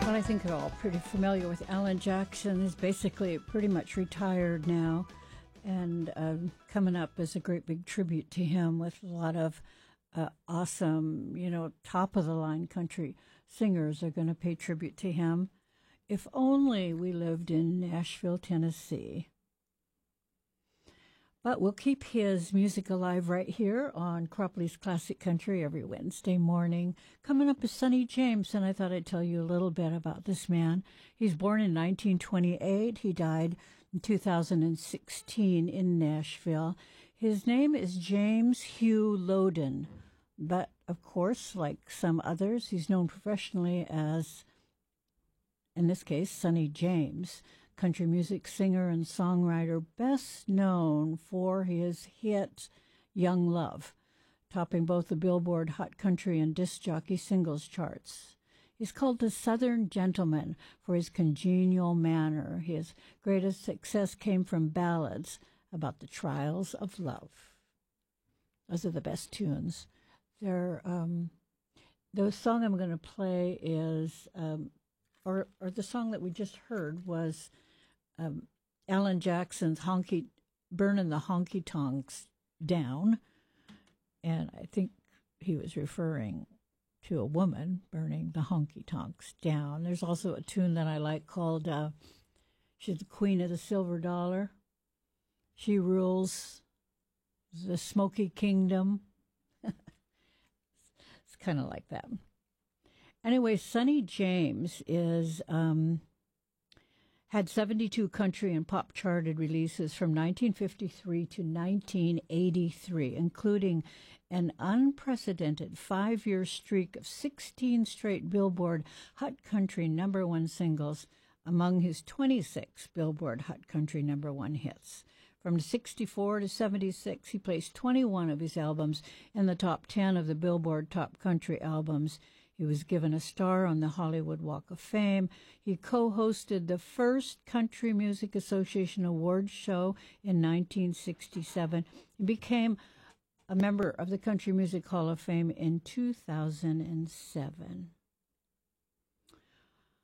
Well, I think they're all pretty familiar with Alan Jackson. He's basically pretty much retired now, and coming up is a great big tribute to him with a lot of awesome, top-of-the-line country singers are going to pay tribute to him. If only we lived in Nashville, Tennessee. But we'll keep his music alive right here on Cropley's Classic Country every Wednesday morning. Coming up is Sonny James, and I thought I'd tell you a little bit about this man. He's born in 1928. He died in 2016 in Nashville. His name is James Hugh Loden, but of course, like some others, he's known professionally as, in this case, Sonny James, country music singer and songwriter, best known for his hit Young Love, topping both the Billboard Hot Country and Disc Jockey singles charts. He's called the Southern Gentleman for his congenial manner. His greatest success came from ballads about the trials of love. Those are the best tunes. The song I'm going to play is, or the song that we just heard was Alan Jackson's Burning the Honky Tonks Down. And I think he was referring to a woman burning the honky tonks down. There's also a tune that I like called She's the Queen of the Silver Dollar. She rules the Smoky Kingdom. It's kind of like that. Anyway, Sonny James had 72 country and pop charted releases from 1953 to 1983, including an unprecedented 5-year streak of 16 straight Billboard Hot Country #1 singles among his 26 Billboard Hot Country #1 hits. From 64 to 76, he placed 21 of his albums in the top 10 of the Billboard Top Country Albums. He was given a star on the Hollywood Walk of Fame. He co-hosted the first Country Music Association Awards show in 1967. He became a member of the Country Music Hall of Fame in 2007.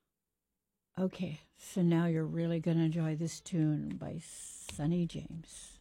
Okay, so now you're really going to enjoy this tune by Sonny James.